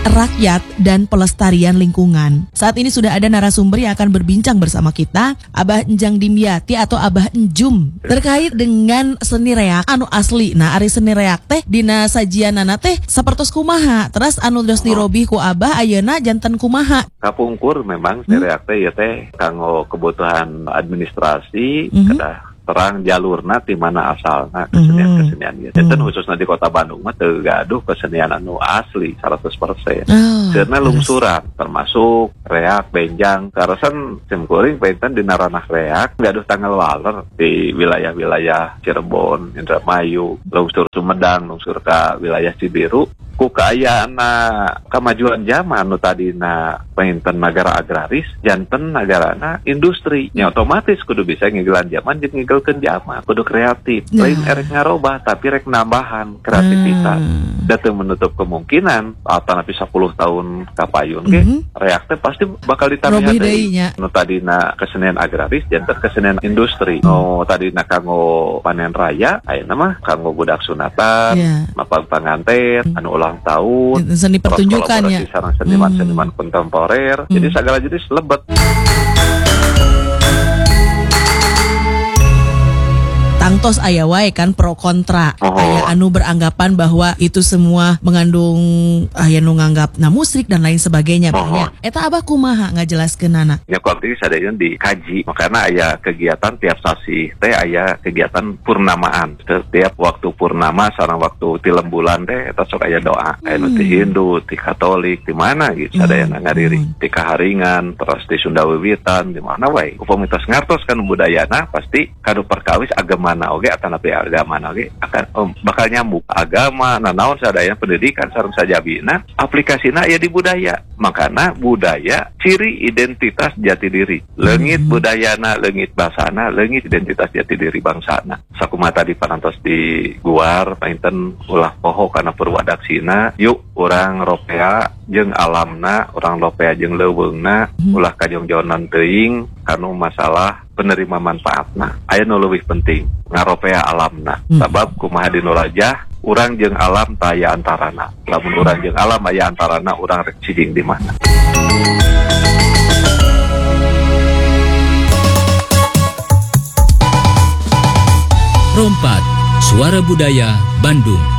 rakyat dan pelestarian lingkungan. Saat ini sudah ada narasumber yang akan berbincang bersama kita, Abah Enjang Dimyati atau Abah Enjum, terkait dengan seni reak anu asli. Nah, ari seni reak teh dina sajianana teh sapertos kumaha, terus anu dos dirobih ku Abah ayeuna janten kumaha. Kapungkur memang seni reak teh ya teh kanggo kebutuhan administrasi, kedah terang jalurna di mana asalna kesenian ieu. Janten khususna di Kota Bandung mah teu gaduh kesenian anu asli 100%. Karena lungsuran termasuk reak, benjang, karasan cemkuring painten di ranah reak gaduh tanggal waler di wilayah-wilayah Cirebon, Indramayu, lungsur Sumedang, lungsur ka wilayah Cibiru. Ku kaayana kemajuan zaman nu tadina painten negara agraris, janten negarana industri. Nya otomatis kudu bisa ngigelan zaman jeung ngigeleun zaman, kudu kreatif. Lain erek ngarobah tapi rek nambahan kreativitas. Da teu menutup kemungkinan atanapi 10 tahun kapayun ge reak teh pasti bakal ditambahan deui. Nu tadina kesenian agraris janten kesenian industri. Nu tadina kanggo panen raya, ayeuna mah kanggo budak sunatan, mapag panganten, anu ulang tahun, seni pertunjukan ya, sareng seniman-seniman kontemporer. Jadi segala jenis lebet. Tangtos aya wae kan pro kontra. Aya anu beranggapan bahwa itu semua mengandung aya nu nganggapna musrik dan lain sebagainya. Eta Abah kumaha ngajelaskeunana? Ya kudu sadaeun dikaji. Makana aya kegiatan tiap sasi teh aya kegiatan purnamaan. Setiap waktu purnama sareng waktu ti lembulan teh eta sok aya doa. Aya nu ti Hindu, ti Katolik, di mana gitu sadaeuna ngadiri. Ti Kaharingan, terus di Sunda Wiwitan, di mana wae. Upami tos ngartos kan budayana pasti kanu perkawis agama oge atanapi agama oge akan bakal nyambung agama naon sadaya pendidikan sareng sajabina aplikasina aya di budaya. Makana budaya ciri identitas jati diri, leungit budayana, leungit basana, leungit identitas jati diri bangsana. Sakumaha tadi parantos di guar painten ulah poho kana purwadaksina, yuk urang ropea jeung alamna, urang ropea jeung leuweungna, ulah kajongjonan teuing kanu masalah penerima manfaatna. Aya nu leuwih penting ngaropea alamna. Sabab kumaha dinu lajah urang jeung alam taya antarana. Lamun urang jeung alam aya antarana, urang rek ciding di mana. Rompat, Suara Budaya Bandung.